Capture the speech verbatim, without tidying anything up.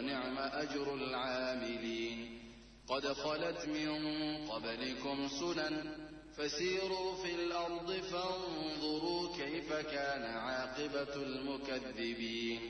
ونعم أجر العاملين قد خلت من قبلكم سنن فسيروا في الأرض فانظروا كيف كان عاقبة المكذبين